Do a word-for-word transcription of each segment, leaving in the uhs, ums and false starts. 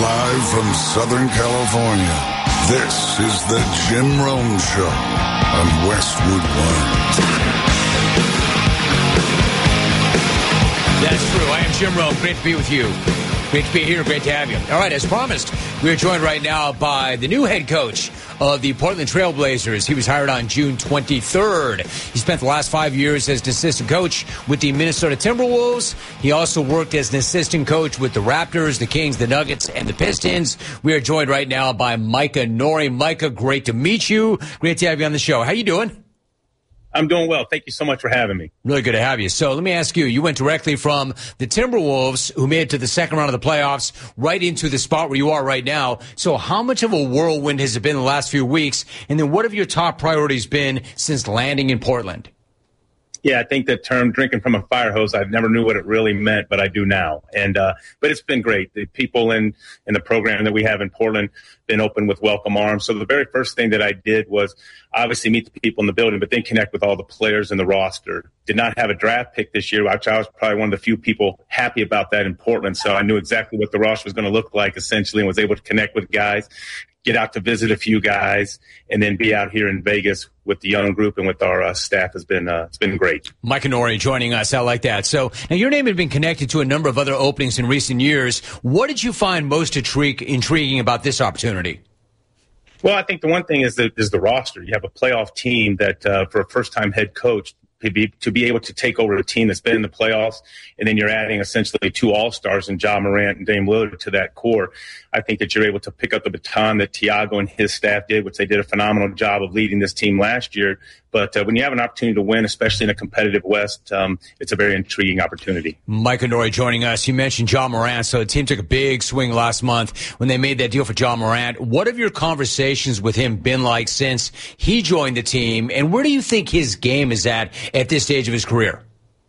Live from Southern California, this is the Jim Rome Show on Westwood One. That's true. I am Jim Rome. Great to be with you. Great to be here. Great to have you. All right, as promised, we are joined right now by the new head coach of the Portland Trail Blazers. He was hired on June twenty-third. He spent the last five years as an assistant coach with the Minnesota Timberwolves. He also worked as an assistant coach with the Raptors, the Kings, the Nuggets, and the Pistons. We are joined right now by Micah Nori. Micah, great to meet you. Great to have you on the show. How you doing? I'm doing well. Thank you so much for having me. Really good to have you. So let me ask you, you went directly from the Timberwolves, who made it to the second round of the playoffs, right into the spot where you are right now. So how much of a whirlwind has it been the last few weeks? And then what have your top priorities been since landing in Portland? Yeah, I think the term drinking from a fire hose, I never knew what it really meant, but I do now. And uh, but it's been great. The people in, in the program that we have in Portland been open with welcome arms. So the very first thing that I did was obviously meet the people in the building, but then connect with all the players in the roster. Did not have a draft pick this year, which I was probably one of the few people happy about that in Portland. So I knew exactly what the roster was going to look like essentially and was able to connect with guys, get out to visit a few guys, and then be out here in Vegas with the young group and with our uh, staff has been uh, it's been great. Micah Nori joining us. I like that. So now your name had been connected to a number of other openings in recent years. What did you find most intrig- intriguing about this opportunity? Well, I think the one thing is the, is the roster. You have a playoff team that uh, for a first-time head coach, to be, to be able to take over a team that's been in the playoffs, and then you're adding essentially two all-stars in Ja Morant and Dame Lillard to that core. I think that you're able to pick up the baton that Tiago and his staff did, which they did a phenomenal job of leading this team last year. But uh, when you have an opportunity to win, especially in a competitive West, um, it's a very intriguing opportunity. Micah Nori joining us. You mentioned Ja Morant. So the team took a big swing last month when they made that deal for Ja Morant. What have your conversations with him been like since he joined the team? And where do you think his game is at at this stage of his career?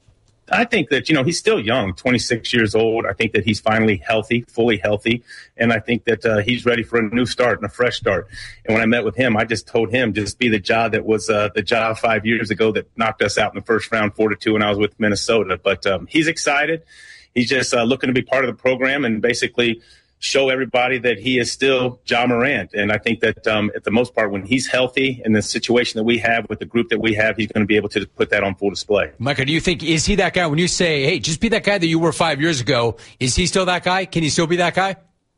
I think that, you know, he's still young, twenty-six years old. I think that he's finally healthy, fully healthy. And I think that uh, he's ready for a new start and a fresh start. And when I met with him, I just told him just be the Ja that was uh, the Ja five years ago that knocked us out in the first round, four to two, when I was with Minnesota. But um, he's excited. He's just uh, looking to be part of the program and basically show everybody that he is still Ja Morant. And I think that um, at the most part, when he's healthy in the situation that we have with the group that we have, he's going to be able to put that on full display. Micah, do you think, is he that guy when you say, hey, just be that guy that you were five years ago? Is he still that guy? Can he still be that guy?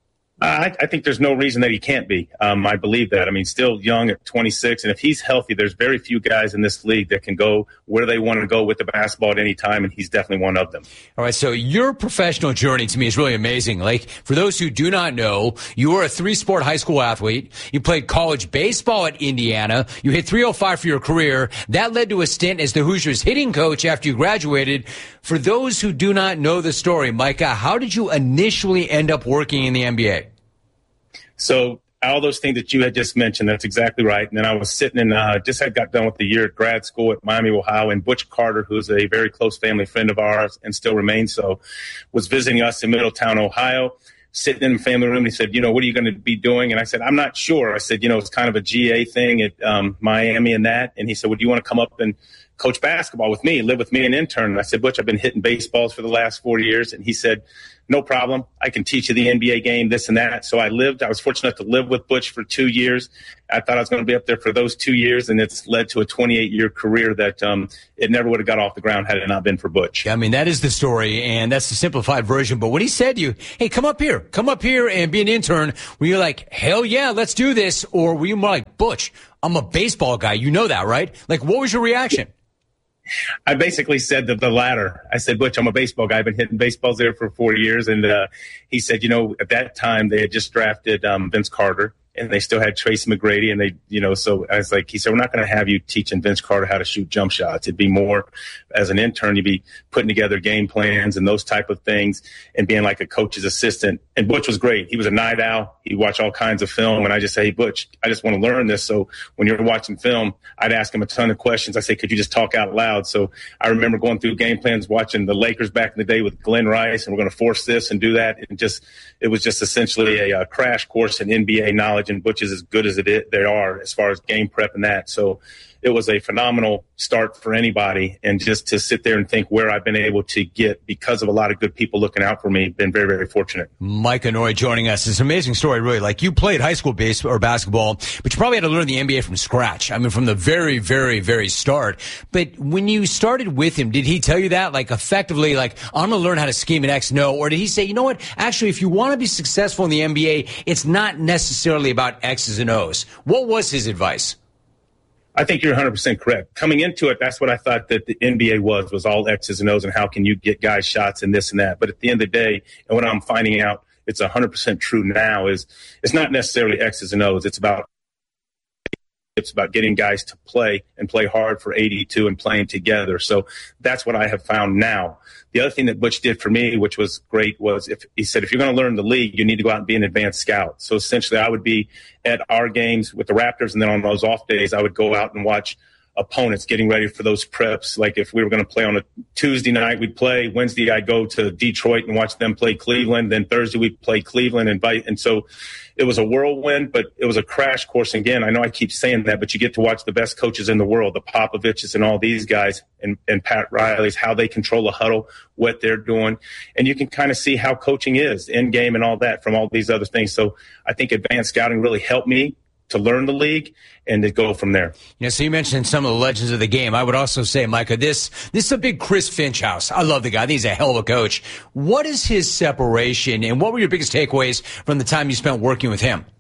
I, I think there's no reason that he can't be. Um, I believe that. I mean, still young at twenty-six, and if he's healthy, there's very few guys in this league that can go where they want to go with the basketball at any time, and he's definitely one of them. All right, so your professional journey to me is really amazing. Like, for those who do not know, you were a three-sport high school athlete. You played college baseball at Indiana. You hit three oh five for your career. That led to a stint as the Hoosiers hitting coach after you graduated. For those who do not know the story, Micah, how did you initially end up working in the N B A? So all those things that you had just mentioned, that's exactly right. And then I was sitting in, uh, just had got done with the year at grad school at Miami, Ohio, and Butch Carter, who's a very close family friend of ours and still remains so, was visiting us in Middletown, Ohio, sitting in the family room. And he said, you know, what are you going to be doing? And I said, I'm not sure. I said, you know, it's kind of a G A thing at um, Miami and that. And he said, well, do you want to come up and coach basketball with me, live with me, and intern? And I said, Butch, I've been hitting baseballs for the last four years. And he said, no problem. I can teach you the N B A game, this and that. So I lived, I was fortunate to live with Butch for two years. I thought I was going to be up there for those two years, and it's led to a twenty-eight year career that um, it never would have got off the ground had it not been for Butch. I mean, that is the story, and that's the simplified version. But when he said to you, hey, come up here, come up here and be an intern, were you like, hell yeah, let's do this? Or were you more like, Butch, I'm a baseball guy. You know that, right? Like, what was your reaction? I basically said the, the latter. I said, Butch, I'm a baseball guy. I've been hitting baseballs there for four years. And uh, he said, you know, at that time they had just drafted um, Vince Carter. And they still had Tracy McGrady, and they, you know, so I was like, he said, we're not going to have you teaching Vince Carter how to shoot jump shots. It'd be more as an intern, you'd be putting together game plans and those type of things and being like a coach's assistant. And Butch was great. He was a night owl. He'd watch all kinds of film. And I just say, hey, Butch, I just want to learn this. So when you're watching film, I'd ask him a ton of questions. I say, could you just talk out loud? So I remember going through game plans, watching the Lakers back in the day with Glenn Rice, and we're going to force this and do that. And just, it was just essentially a, a crash course in N B A knowledge, and Butch is as good as it is, they are as far as game prep and that. So it was a phenomenal start for anybody. And just to sit there and think where I've been able to get because of a lot of good people looking out for me, been very, very fortunate. Micah Nori joining us. It's an amazing story, really. Like, you played high school base or basketball, but you probably had to learn the N B A from scratch. I mean, from the very, very, very start. But when you started with him, did he tell you that? Like, effectively, like, I'm going to learn how to scheme an X, no? Or did he say, you know what? Actually, if you want to be successful in the N B A, it's not necessarily about X's and O's. What was his advice? I think you're one hundred percent correct. Coming into it, that's what I thought that the N B A was, was all X's and O's and how can you get guys shots and this and that. But at the end of the day, and what I'm finding out, it's one hundred percent true now, is it's not necessarily X's and O's. It's about It's about getting guys to play and play hard for eighty-two and playing together. So that's what I have found now. The other thing that Butch did for me, which was great, was if he said, if you're going to learn the league, you need to go out and be an advanced scout. So essentially I would be at our games with the Raptors, and then on those off days, I would go out and watch opponents getting ready for those preps. Like if we were going to play on a Tuesday night, we'd play. Wednesday, I'd go to Detroit and watch them play Cleveland. Then Thursday, we'd play Cleveland and bite. And so it was a whirlwind, but it was a crash course. Again, I know I keep saying that, but you get to watch the best coaches in the world, the Popoviches and all these guys, and, and Pat Riley's, how they control a huddle, what they're doing. And you can kind of see how coaching is in game and all that from all these other things. So I think advanced scouting really helped me to learn the league and to go from there. Yeah, so you mentioned some of the legends of the game. I would also say, Micah, this this is a big Chris Finch house. I love the guy. I think he's a hell of a coach. What is his separation, and what were your biggest takeaways from the time you spent working with him?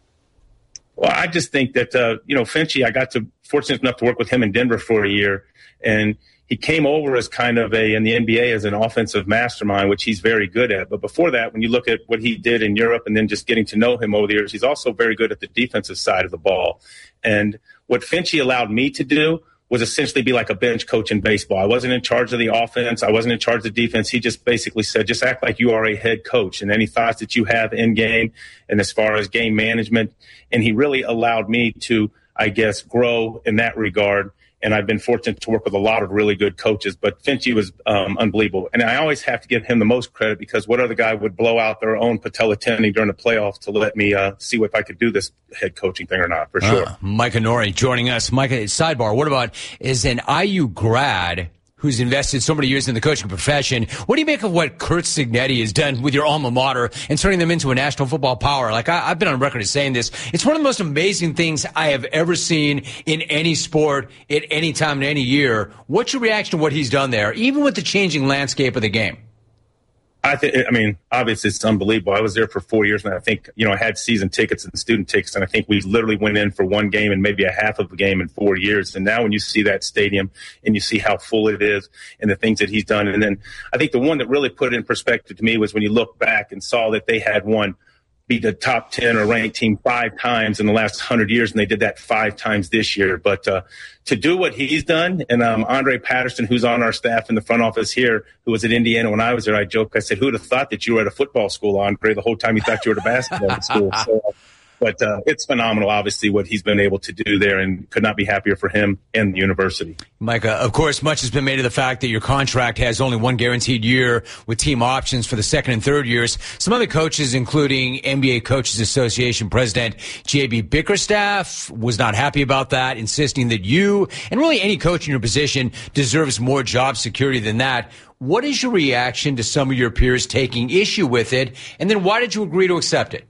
Well, I just think that, uh, you know, Finchy, I got to fortunate enough to work with him in Denver for a year, and he came over as kind of a, in the N B A, as an offensive mastermind, which he's very good at. But before that, when you look at what he did in Europe and then just getting to know him over the years, he's also very good at the defensive side of the ball. And what Finchy allowed me to do was essentially be like a bench coach in baseball. I wasn't in charge of the offense. I wasn't in charge of the defense. He just basically said, just act like you are a head coach, and any thoughts that you have in game and as far as game management. And he really allowed me to, I guess, grow in that regard. And I've been fortunate to work with a lot of really good coaches, but Finchy was um, unbelievable. And I always have to give him the most credit, because what other guy would blow out their own patella tendon during the playoffs to let me uh, see if I could do this head coaching thing or not, for sure. Uh, Micah Nori joining us. Micah, sidebar, what about, is an I U grad who's invested so many years in the coaching profession, what do you make of what Curt Cignetti has done with your alma mater and turning them into a national football power? Like, I, I've been on record as saying this. It's one of the most amazing things I have ever seen in any sport at any time in any year. What's your reaction to what he's done there, even with the changing landscape of the game? I think, I mean, obviously it's unbelievable. I was there for four years, and I think, you know, I had season tickets and student tickets, and I think we literally went in for one game and maybe a half of a game in four years. And now when you see that stadium and you see how full it is and the things that he's done, and then I think the one that really put it in perspective to me was when you look back and saw that they had won, be the top ten or ranked team five times in the last hundred years, and they did that five times this year. But uh, to do what he's done, and um, Andre Patterson, who's on our staff in the front office here, who was at Indiana when I was there, I joke, I said, who'd have thought that you were at a football school, Andre, the whole time you thought you were at a basketball school? So, uh, But uh, it's phenomenal, obviously, what he's been able to do there, and could not be happier for him and the university. Micah, of course, much has been made of the fact that your contract has only one guaranteed year with team options for the second and third years. Some other coaches, including N B A Coaches Association President J B Bickerstaff, was not happy about that, insisting that you, and really any coach in your position, deserves more job security than that. What is your reaction to some of your peers taking issue with it, and then why did you agree to accept it?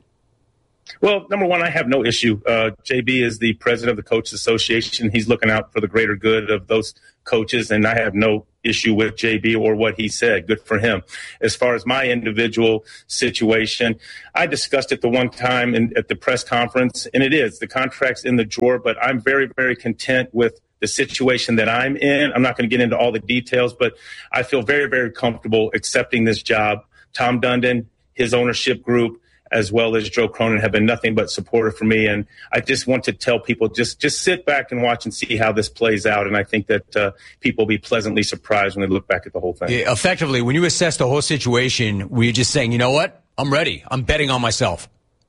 Well, number one, I have no issue. Uh, J B is the president of the Coaches Association. He's looking out for the greater good of those coaches, and I have no issue with J B or what he said. Good for him. As far as my individual situation, I discussed it the one time in, at the press conference, and it is. The contract's in the drawer, but I'm very, very content with the situation that I'm in. I'm not going to get into all the details, but I feel very, very comfortable accepting this job. Tom Dundon, his ownership group, as well as Joe Cronin, have been nothing but supportive for me. And I just want to tell people, just just sit back and watch and see how this plays out. And I think that uh, people will be pleasantly surprised when they look back at the whole thing. Yeah, effectively, when you assess the whole situation, were you just saying, you know what, I'm ready. I'm betting on myself.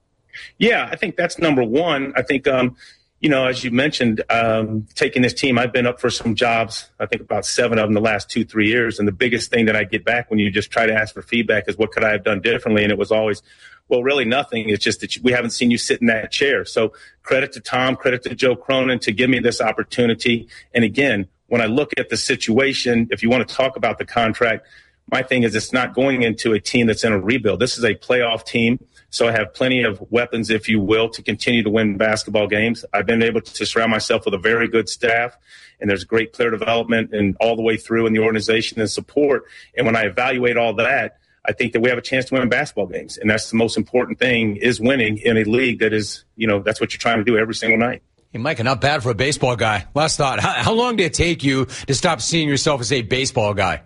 Yeah, I think that's number one. I think, um, you know, as you mentioned, um, taking this team, I've been up for some jobs, I think about seven of them the last two, three years. And the biggest thing that I get back when you just try to ask for feedback is what could I have done differently? And it was always, Well, really nothing. It's just that we haven't seen you sit in that chair. So credit to Tom, credit to Joe Cronin to give me this opportunity. And again, when I look at the situation, if you want to talk about the contract, my thing is it's not going into a team that's in a rebuild. This is a playoff team. So I have plenty of weapons, if you will, to continue to win basketball games. I've been able to surround myself with a very good staff, and there's great player development and all the way through in the organization and support. And when I evaluate all that, I think that we have a chance to win basketball games. And that's the most important thing, is winning in a league that is, you know, that's what you're trying to do every single night. Hey, Micah, not bad for a baseball guy. Last thought, how, how long did it take you to stop seeing yourself as a baseball guy?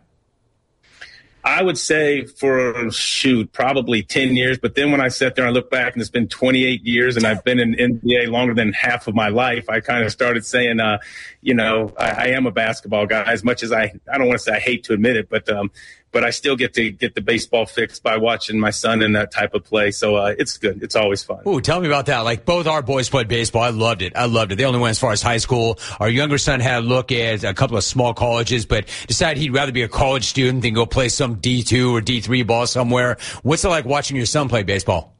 I would say for, shoot, probably ten years. But then when I sat there and I look back and it's been twenty-eight years and I've been in N B A longer than half of my life, I kind of started saying, uh, you know, I, I am a basketball guy, as much as I, I don't want to say I hate to admit it, but, um, but I still get to get the baseball fix by watching my son in that type of play. So uh, it's good. It's always fun. Ooh, tell me about that. Like, both our boys played baseball. I loved it. I loved it. They only went as far as high school. Our younger son had a look at a couple of small colleges, but decided he'd rather be a college student than go play some D two or D three ball somewhere. What's it like watching your son play baseball?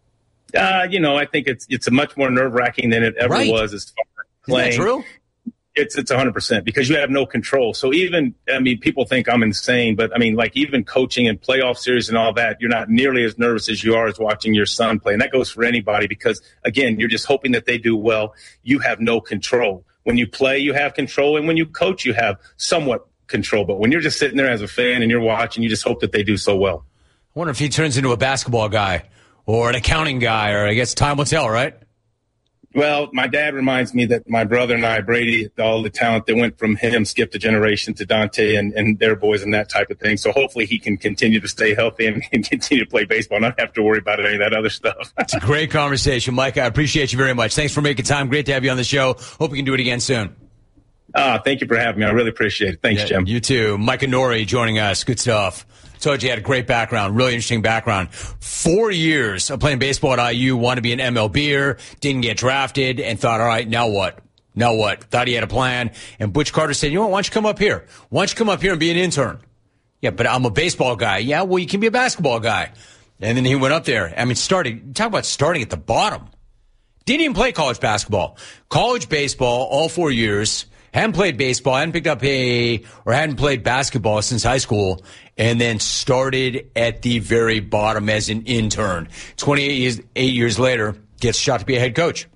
Uh, you know, I think it's it's a much more nerve-wracking than it ever right. was as far as playing. Is that true? It's it's one hundred percent because you have no control. So even, I mean, people think I'm insane, but I mean, like even coaching and playoff series and all that, you're not nearly as nervous as you are as watching your son play. And that goes for anybody because, again, you're just hoping that they do well. You have no control. When you play, you have control. And when you coach, you have somewhat control. But when you're just sitting there as a fan and you're watching, you just hope that they do so well. I wonder if he turns into a basketball guy or an accounting guy, or I guess time will tell, right? Well, my dad reminds me that my brother and I, Brady, all the talent that went from him, skipped a generation to Dante and, and their boys and that type of thing. So hopefully he can continue to stay healthy and, and continue to play baseball, not have to worry about any of that other stuff. It's a great conversation, Mike. I appreciate you very much. Thanks for making time. Great to have you on the show. Hope we can do it again soon. Uh, thank you for having me. I really appreciate it. Thanks, yeah, Jim. You too. Micah Nori joining us. Good stuff. Told you he had a great background, really interesting background. Four years of playing baseball at I U, wanted to be an M L B-er, didn't get drafted, and thought, all right, now what? Now what? Thought he had a plan. And Butch Carter said, you know what, why don't you come up here? Why don't you come up here and be an intern? Yeah, but I'm a baseball guy. Yeah, well, you can be a basketball guy. And then he went up there. I mean, started, talk about starting at the bottom. Didn't even play college basketball. College baseball, all four years. Hadn't played baseball, hadn't picked up a, or hadn't played basketball since high school, and then started at the very bottom as an intern. twenty-eight years, eight years later, gets shot to be a head coach.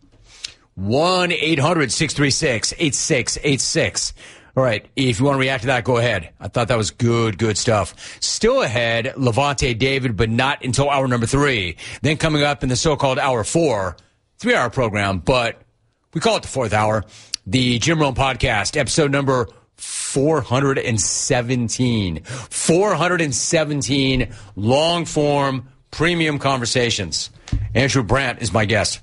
one eight hundred six three six eight six eight six. All right, if you want to react to that, go ahead. I thought that was good, good stuff. Still ahead, Levante David, but not until hour number three. Then coming up in the so-called hour four, three-hour program, but we call it the fourth hour. The Jim Rome Podcast, episode number four hundred seventeen. four hundred seventeen long-form premium conversations. Andrew Brandt is my guest.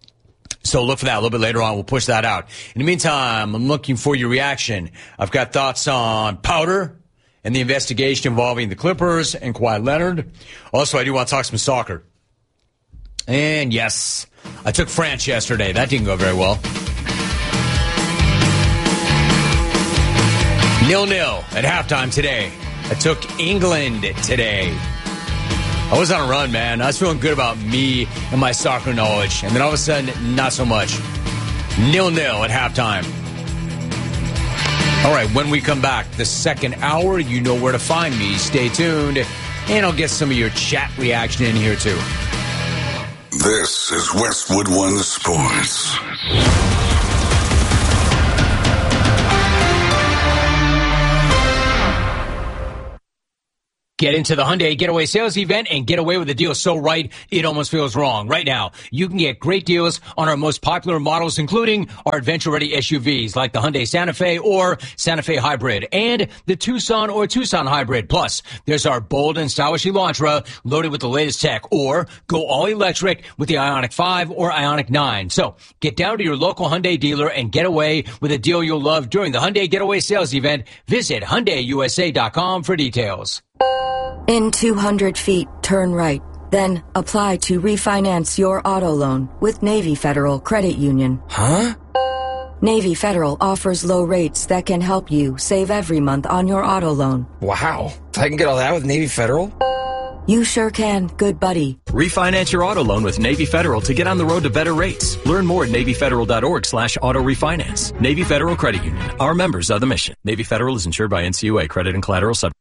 So look for that a little bit later on. We'll push that out. In the meantime, I'm looking for your reaction. I've got thoughts on Powder and the investigation involving the Clippers and Kawhi Leonard. Also, I do want to talk some soccer. And yes, I took France yesterday. That didn't go very well. Nil-nil at halftime today. I took England today. I was on a run, man. I was feeling good about me and my soccer knowledge. And then all of a sudden, not so much. Nil-nil at halftime. All right, when we come back, the second hour, you know where to find me. Stay tuned, and I'll get some of your chat reaction in here, too. This is Westwood One Sports. Get into the Hyundai Getaway Sales Event and get away with a deal so right, it almost feels wrong. Right now, you can get great deals on our most popular models, including our adventure-ready S U Vs like the Hyundai Santa Fe or Santa Fe Hybrid and the Tucson or Tucson Hybrid. Plus, there's our bold and stylish Elantra loaded with the latest tech, or go all-electric with the Ioniq five or Ioniq nine. So, get down to your local Hyundai dealer and get away with a deal you'll love during the Hyundai Getaway Sales Event. Visit Hyundai U S A dot com for details. In two hundred feet, turn right. Then apply to refinance your auto loan with Navy Federal Credit Union. Huh? Navy Federal offers low rates that can help you save every month on your auto loan. Wow. I can get all that with Navy Federal? You sure can, good buddy. Refinance your auto loan with Navy Federal to get on the road to better rates. Learn more at NavyFederal.org slash auto refinance. Navy Federal Credit Union. Our members are the mission. Navy Federal is insured by N C U A. Credit and collateral sub.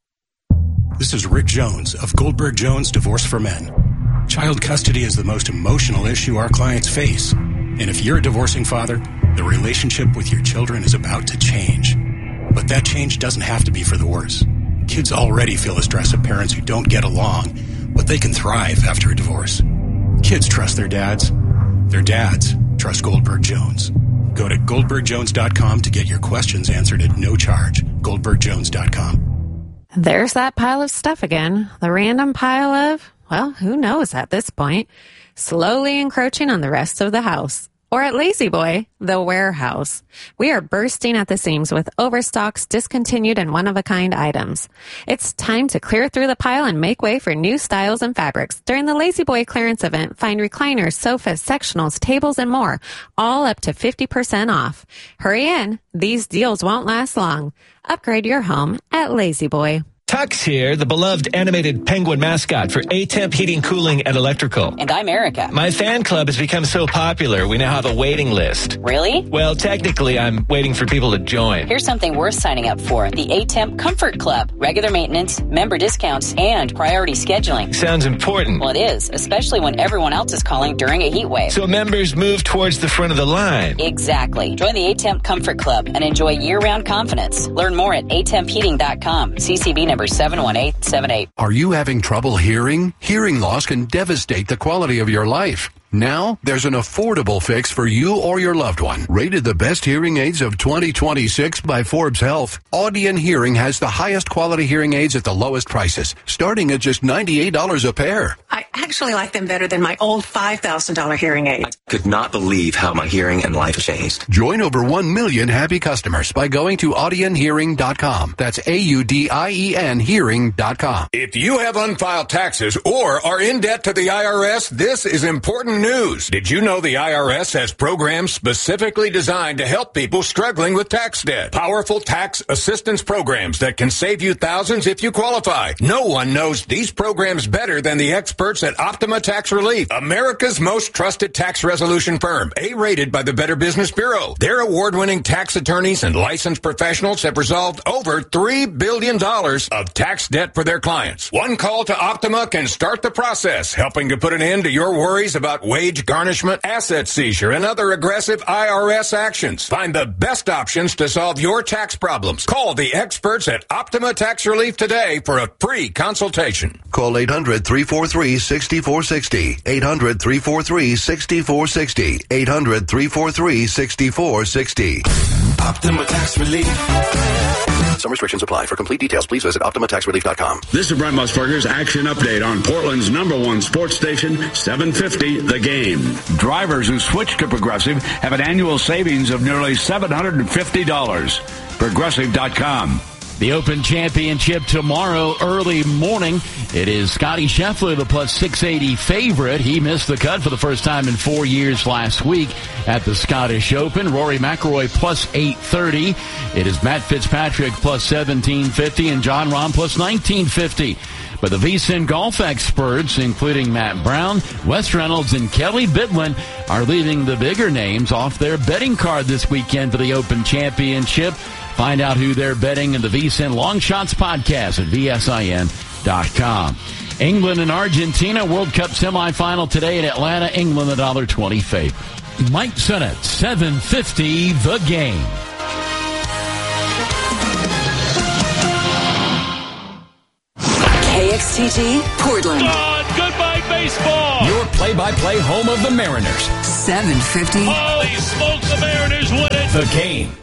This is Rick Jones of Goldberg Jones Divorce for Men. Child custody is the most emotional issue our clients face. And if you're a divorcing father, the relationship with your children is about to change. But that change doesn't have to be for the worse. Kids already feel the stress of parents who don't get along, but they can thrive after a divorce. Kids trust their dads. Their dads trust Goldberg Jones. Go to Goldberg Jones dot com to get your questions answered at no charge. Goldberg Jones dot com. There's that pile of stuff again. The random pile of, well, who knows at this point, slowly encroaching on the rest of the house. Or at La-Z-Boy, the warehouse. We are bursting at the seams with overstocks, discontinued, and one-of-a-kind items. It's time to clear through the pile and make way for new styles and fabrics. During the La-Z-Boy clearance event, find recliners, sofas, sectionals, tables, and more, all up to fifty percent off. Hurry in. These deals won't last long. Upgrade your home at La-Z-Boy. Tux here, the beloved animated penguin mascot for A-Temp Heating, Cooling, and Electrical. And I'm Erica. My fan club has become so popular, we now have a waiting list. Really? Well, technically, I'm waiting for people to join. Here's something worth signing up for. The A-Temp Comfort Club. Regular maintenance, member discounts, and priority scheduling. Sounds important. Well, it is, especially when everyone else is calling during a heat wave. So members move towards the front of the line. Exactly. Join the A-Temp Comfort Club and enjoy year-round confidence. Learn more at a temp heating dot com. C C B number seven one eight seven eight. Are you having trouble hearing? Hearing loss can devastate the quality of your life. Now, there's an affordable fix for you or your loved one. Rated the best hearing aids of twenty twenty-six by Forbes Health, Audion Hearing has the highest quality hearing aids at the lowest prices, starting at just ninety-eight dollars a pair. I actually like them better than my old five thousand dollars hearing aid. I could not believe how my hearing and life changed. Join over one million happy customers by going to audion hearing dot com. That's A U D I E N hearing dot com. If you have unfiled taxes or are in debt to the I R S, this is important news. Did you know the I R S has programs specifically designed to help people struggling with tax debt? Powerful tax assistance programs that can save you thousands if you qualify. No one knows these programs better than the experts at Optima Tax Relief, America's most trusted tax resolution firm, A-rated by the Better Business Bureau. Their award-winning tax attorneys and licensed professionals have resolved over three billion dollars of tax debt for their clients. One call to Optima can start the process, helping to put an end to your worries about wage garnishment, asset seizure, and other aggressive I R S actions. Find the best options to solve your tax problems. Call the experts at Optima Tax Relief today for a free consultation. Call eight hundred, three four three, six four six zero. eight hundred, three four three, six four six zero. eight hundred, three four three, six four six zero. Optima Tax Relief. Some restrictions apply. For complete details, please visit optima tax relief dot com. This is Brent Musburger's Action Update on Portland's number one sports station, seven fifty The Game. Drivers who switch to Progressive have an annual savings of nearly seven hundred fifty dollars. Progressive dot com. The Open Championship tomorrow, early morning. It is Scotty Scheffler, the plus six eighty favorite. He missed the cut for the first time in four years last week at the Scottish Open. Rory McIlroy plus eight thirty. It is Matt Fitzpatrick plus seventeen fifty and John Rahm plus nineteen fifty. But the V S I N golf experts, including Matt Brown, Wes Reynolds, and Kelly Bidlin, are leaving the bigger names off their betting card this weekend for the Open Championship. Find out who they're betting in the V S I N Long Shots podcast at V S I N dot com. England and Argentina World Cup semifinal today in Atlanta. England a one dollar twenty favorite. Mike Sennett, seven fifty The Game. K X T G, Portland. God, goodbye baseball. Your play-by-play home of the Mariners. seven fifty. Holy smokes, the Mariners win it. The Game.